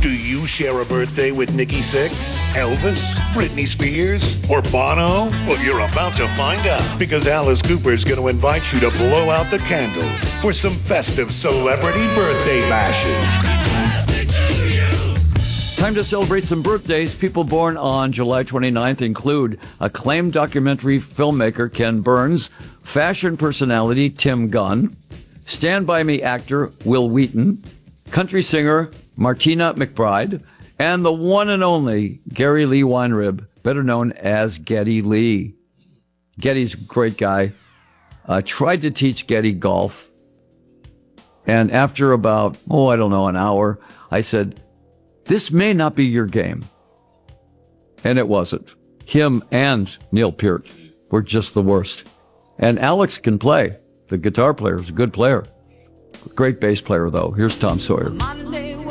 Do you share a birthday with Nikki Sixx, Elvis, Britney Spears, or Bono? Well, you're about to find out, because Alice Cooper's going to invite you to blow out the candles for some festive celebrity birthday bashes. Time to celebrate some birthdays. People born on July 29th include acclaimed documentary filmmaker Ken Burns, fashion personality Tim Gunn, Stand By Me actor Will Wheaton, country singer Martina McBride, and the one and only Gary Lee Weinrib, better known as Geddy Lee. Geddy's a great guy. Tried to teach Geddy golf. And after about, an hour, I said, this may not be your game. And it wasn't. Him and Neil Peart were just the worst. And Alex can play. The guitar player is a good player. Great bass player, though. Here's Tom Sawyer. Monday